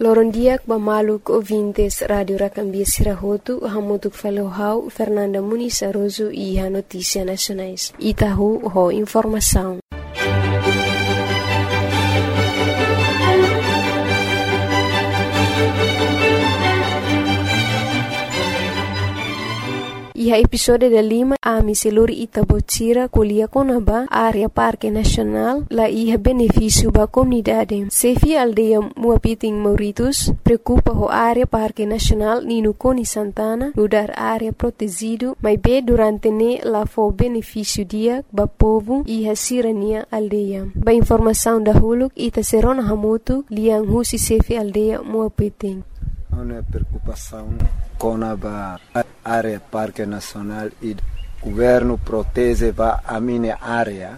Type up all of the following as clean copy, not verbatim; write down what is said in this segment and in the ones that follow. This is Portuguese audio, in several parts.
Lorondiak Bamaluk ouvintes Rádio Racambia Sirahotu, Hamutuk Falohau, Fernanda Muniz Aroso e a Notícia Nacionais. Itahu, ho informação. E a episódio de Lima, a Miseluri Itabotira, Colia Conaba, área Parque Nacional, lá ia benefício para a comunidade. Sefi aldeia Muapiting Mauritus, preocupa a área Parque Nacional Nino Coni Santana, mudar área protegido, mas bem durante ne lá foi benefício dia para povo e a sirania aldeia. Ba informação da Huluk, Ita Serona Hamutu, Liang Husi Sefi aldeia Muapiting. Uma preocupação com a área Parque Nacional e o governo protege a minha área.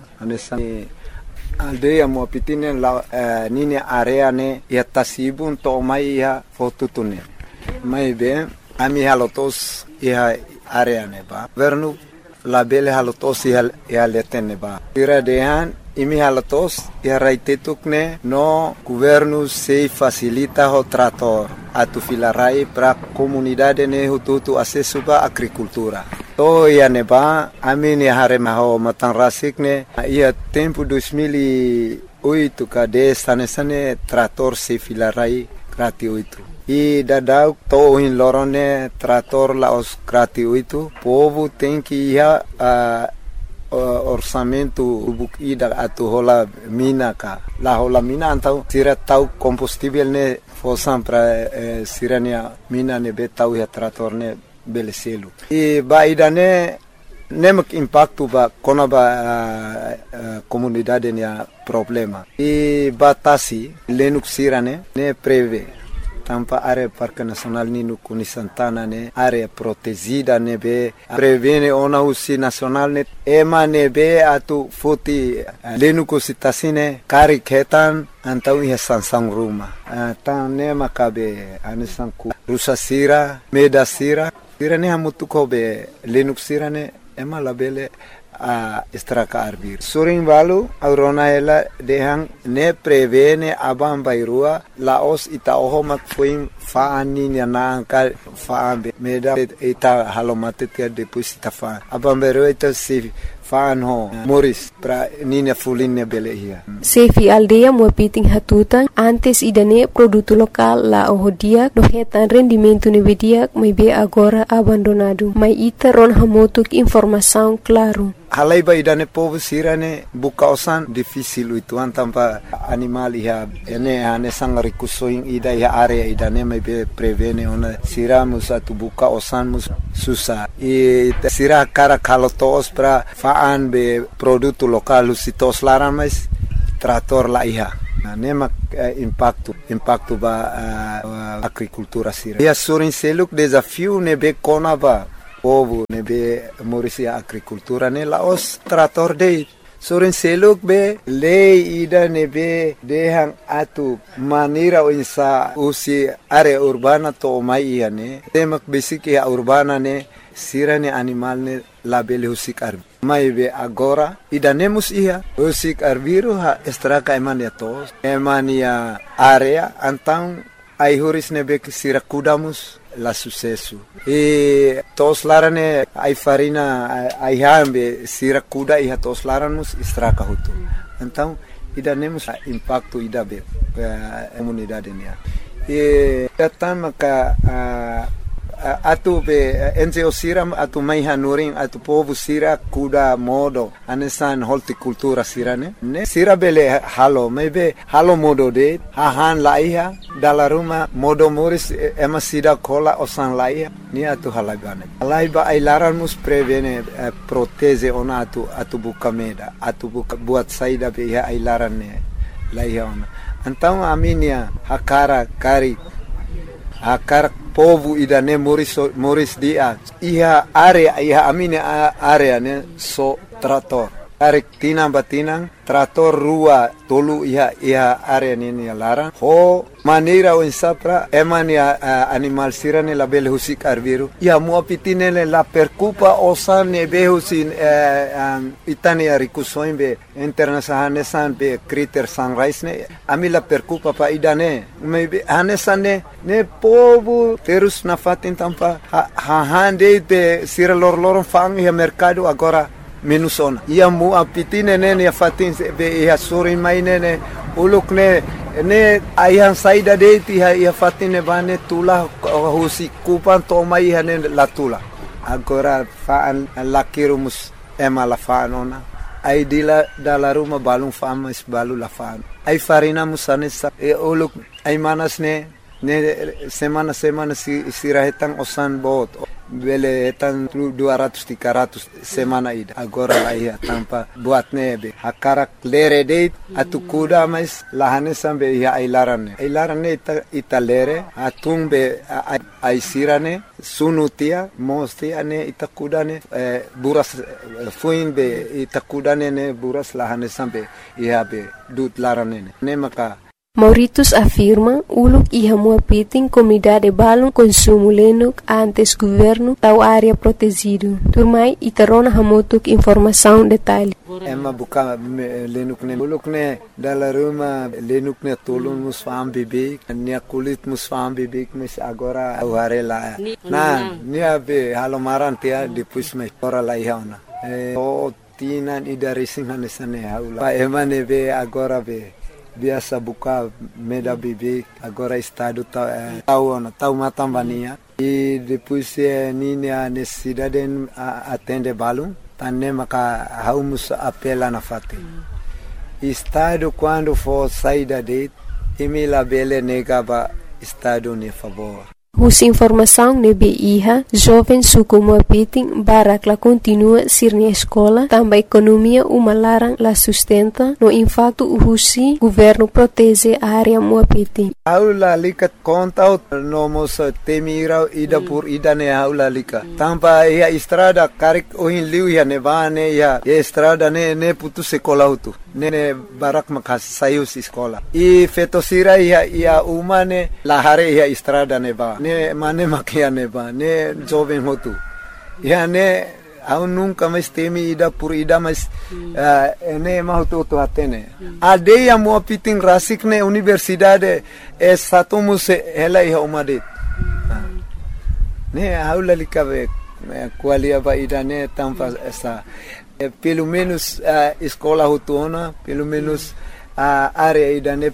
A aldeia Muapiting é minha área né e a Tasibun tomai a foto né. Mas bem a minha lotos e a área né ba. Governo label halotos e a letene ba. Tira dehan imi halatos e a raitetuk ne no governo se facilita o trator atu filarai para comunidade ne hutu acesso para agricultura. To ia neba amini hare maho matan rasik ne ia tempo 2008 kade sane trator se filarai gratuito. E dadau to in lorone trator la os gratuito povo tem que ia orçamento ida atu hola mina ka la hola mina antau tira tau combustível ne fosan para sirania mina ne betau ya trator ne beleselu e baida ne nemak impacto ba kona ba comunidade ne problema e batasi lenuk sirane ne preve tampa área Parque Nacional Nino Coni Santana ne área protegida ne be prevene ona usi nacional ne ema ne be atu foti lenuko sitasine kari ketan antau ia sansang ruma tan ne makabe anisanku rusa sira meda sira ne hamutu ko be lenuk sira ne ema labele a estraka arbir surin valu aurona ela dehang ne prevene abam bairua laos ita oho mak fuim faani na ka faambe meda ita halomate tia depois ita fa abam bairua ita se faan ho moris pra nina fuline belehia Sefi aldeia Muapiting hatutan antes idane produto lokal la ohodia no hetan rendimento nevedia mai be agora abandonado mai ita ron hamotuk informação claro. Halai ba idane povo sirane buka osan difícil itu antampa animal ia ene ane sang rikusoing ida ia area idane mai be prevene ona siramus atu buka osan mus susah e sira cara kalotos pra faan be produto lokal sitos laran mais trator la ia nemak impacto ba agricultura sira ia surin seluk desafio ne be kona ba povo ne be morisia agricultura ne laos trator de sorin seluk be lei ida ne be dehang atu manira insa usi area urbana to mai ia ne temak basic ia urbana ne sirane animal ne label husik arbi mai be agora ida nemus ia husik arbiru ha estraka emania tos emania area antang ai huris ne be sira kudamus la sucesso e tos larane ai farina ai hambe sira kuda e tos laramus estraka hutu então ida nemus impacto ida be comunidade ne e datama ka atu be NGO siram atu mai hanuring atu povo sira kuda modo anesan horticultura sirane ne sira bele halo maybe halo modo de hahan laiha dala ruma modo moris ema sida kola osan laiha ni atu halagane laiba ai laranmus prevene protege ona atu buka meda atu buka buat saida be ai larane laiha ona então aminia hakara kari akar povo idane moris dia iha area iha amine area ne so trator Tarik tinang batinang, trator rua tolu iha area nini larang. Ho maneira o insapra eman ya animal sirane la bele husik arbiru. Ya muapitinele la percupa osan ne behusin itani arikusoin be internasahane san be critter sunrise ne ami la percupa pa idane. Maybe hanesan ne povo terus na fatin tampa hande be sira lor fang ya mercado agora menusona ia mu apitine ne ya fatin be ya sorin mainene uluk ne ayan saida de ti ya fatine bane tula husi kupan to mai hane la tula agora faan lakirumus emala faanona ai dila dala ruma balung famas balu la faan ai farina musane uluk ai manas ne semana sirahetan osan bot bele etan 200-300 semana ida agora la ia tampa buat nebe hakarak lere date atu kuda mais lahane sambe ia ailarane ita lere atumbe aisirane sunutia mosti ane ita kudane buras fuinbe ita kudane ne buras lahane sambe ia be dut larane ne maka Mauritius afirma uluk iha muapiting comunidade balung consumo lenuk antes governo tau área protegido. Turmai itarona hamutuk informação detalhe. Emma buka lenuk ne uluk ne dala ruma lenuk ne tolun musfam bibik nia kulit musfam bibik mes agora aware la na nia be halomaran tia depois me ora la ihauna o tinan ida racing hanesane haula pa emane be agora be biasa buka meda bibi agora estado tau matambania e depois nini a necessidade atende balum tanne maka haumus apela na fate estado quando for saída de emila bele negaba estado ne favor. Hus informação nebe iha, jovem suku muapiting barak la continua sirni escola, também economia uma larang la sustenta, no impacto husi governo protege a área muapiting. Aula likat kontaut nomos temira ida pur ida ne aula lika. Tampa ia estrada karik ohin liu ya nevane ya estrada ne putu sekolah utu. Ne barak makas sayus sekolah. I fetosira ia umane lahare ia estrada neva. Ne mane makia neva. Ne jovem hotu. Ya ne au nunca mais temi ida por ida mais ne mahutu tu atene. Adeia muapiting rasik ne universidade satumus ela ia umade. Ne aula likabe qualia ba ida ne tampa essa pelo menos escola hutuna, pelo menos a área ida ne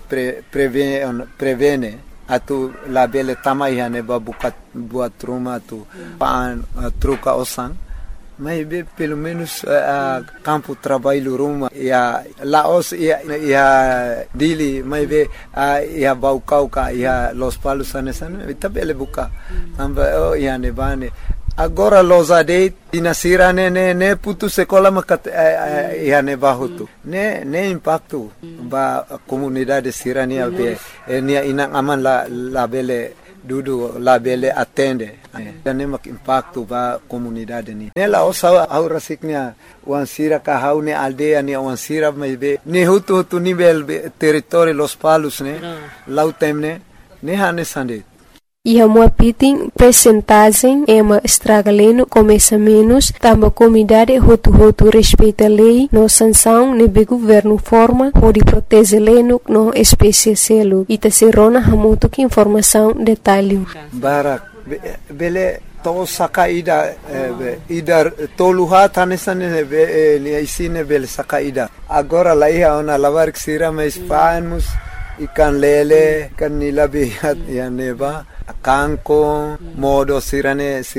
prevene atu la bele tamai hane ba buat rumah tu pan truca osan mas pelo menos campo trabalho rumah ya laos ya dili mas ya baucauca ya los palos anesan itabele buka tamba ya ne bane agora los ade dinasira ne putu sekolah makat ya ne bahutu ne impacto ba comunidade sirania be nia inang aman la bele dudu la bele atende ne mak impacto ba comunidade ni ne la osa aura siknia wansira ka haune aldea ni wansira be ne hutu nível território los palos ne lautemne ne hane sande. Iha muapiting percentagem ema estragaleno começa menos, tamba comunidade hotu respeita lei, no sanção nebe governo forma, pode proteger leno no espécie selo. Ita serona hamuto que informação detalhe. Barak, bele to sakaida ida toluha tanesane be isine bele sakaida. Agora lá ia ona lavar que sira mais fanos ikan lele kan nilabihat ya neba kanko modo sira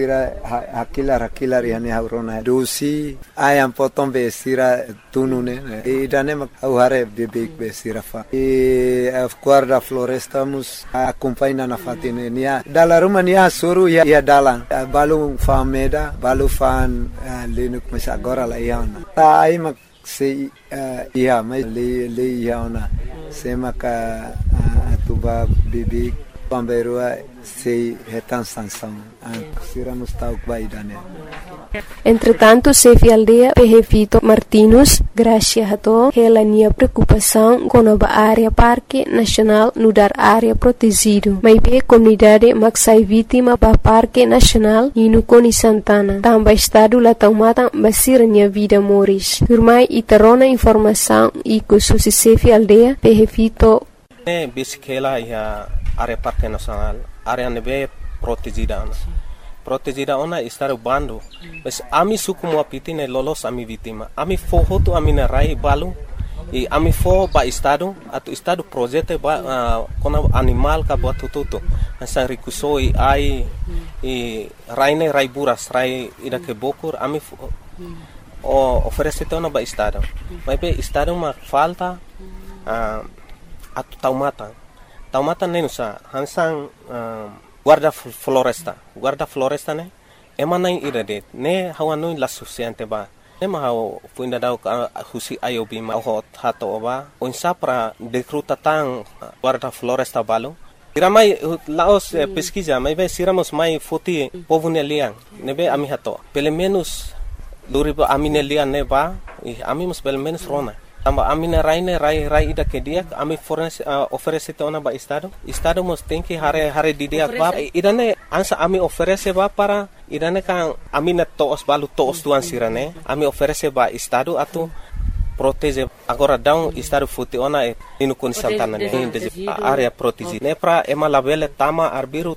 hakilar yani haurona dosi ayam potong be sira tunune idane mak auhare bebek be sira fa guarda floresta mus acompanha na fatine nia dala rumah nia suru ya dalang balu fameda balu fan lenuk mas agora la iana tai mak se ia mas le iana se maka atuba bebek pamberua sei retan sanção sira mustauk baidane Entretanto, Sefi Aldea Pehefito Martinus, Gracia Hato, hela nia preocupação com a área Parque Nacional no dar área protegido. Mas be comunidade maksai vítima ba Parque Nacional e no Coni Santana. Também estado lá tomada basira nia vida moris. Turmai itarona informação e com susi Sefi Aldea Pehefito. Bisikela ia área Parque Nacional, área nebe protegida. Protegida ona estar bando, mas ami suku mo apitine lolos ami vítima. Ami fohoto ami na rai balu, e ami fo ba estado, atu estado projeto ba kona animal ka buat tututo. Asa rikusoi ai e raine rai buras rai ida ke bokur ami oferece tona ba estado. Mas be estado ma falta atu taumata nenusa hansang guarda floresta ne emanai irade ne hawanu la suficiente ba ne ma haw fuinda daw husi ayobi ma hot hato ba onsa pra decruta tang guarda floresta balo iramai laos pesquisa mai be siramos mai foti povunelian ne be ami hato pelo menos luriba aminelian ne ba ami mus pelo menos rona Tamba amina rai ida ke dia ami oferece tona ba estado mos tem que hare di dia ba idane ansa ami oferece ba para idane kan amina toos balu toos tuan sirane ami oferece ba estado atu protege agora down estado futi ona inu Coni Santana ne area protege ne pra ema labele tama arbiru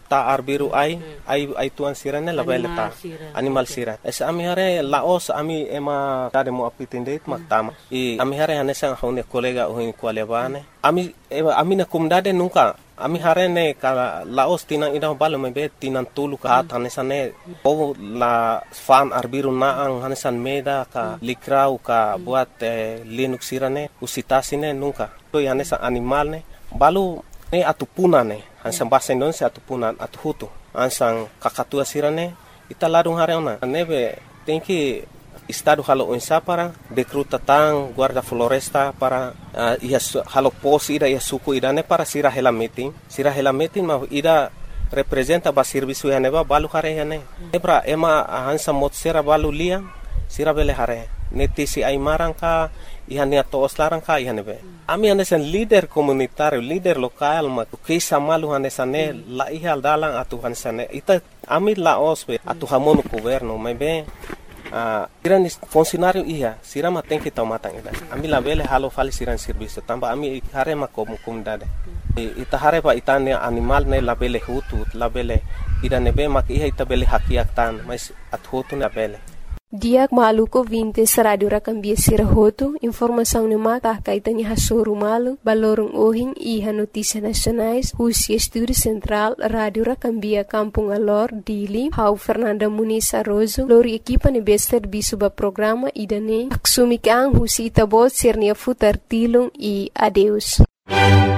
ai tuan sirane labele ta animal sira es ami hare laos ami ema tade mo apitinde mak tama e ami hare hanesang hone kolega ohin kwalebane ami na kumdade nunca ami hare ne ka laos tinang ida balo mebe tinang tulu ka hanesane o la fan arbiru naang hanesan meda ka likrau ka buat linux sirane usitasine nunca to hanesa animal ne balu ne atupuna ne hansan bahasa Indonesia atupunan atuhutu hansang kakatua sirane ita larung hare ona nebe tem que estado halo onsa para decruta tang guarda floresta para halo pos ida ia suku idane para sira hela meeting ma ida representa ba serviço ya neba balu hare hane ebra ema hansa mot sera balu lia sira bele hare netisi ai marangka ihania toos larangka ihanebe ami hanesan leader komunitario leader lokal ma kisa malu hanesane la ihal dalang atu hanesane ita ami laos be atu hamonu governo mebe siran funcionário sira ma tem que tomar ida ami la bele halo fali siran serviço tamba ami hare ma comunidade ita hare pa itane animal ne la bele hutu la bele ida nebe ma ita bele hakiak tan mas at hutu na bele Diak maluko 20 Radio Rakambia Sirahoto, informação no mata kaitan iha soru malu, balorong ohing iha notícia nacionais, Husi Estúdio Central, Radio Rakambia Kampung Alor, Dili, Hau Fernanda Muniz Arrozo, lori equipa ne bester bisuba programa idane, aksumik ang Husi Itabot Sernia Futar Tilung e adeus.